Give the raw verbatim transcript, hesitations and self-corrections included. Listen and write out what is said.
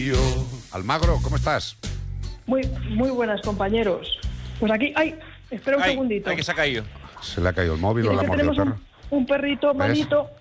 Almagro, ¿cómo estás? Muy, muy buenas, compañeros. Pues aquí, ay, espera un ay, segundito. Ay, que se ha caído. Se le ha caído el móvil o Es la que mordió el tenemos perro. un, un perrito ¿Ves? malito